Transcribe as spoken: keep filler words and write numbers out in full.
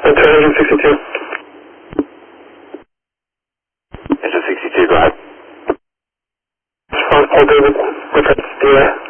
Engine sixty-two. Engine sixty-two, go ahead. Response, Paul David, reference D A.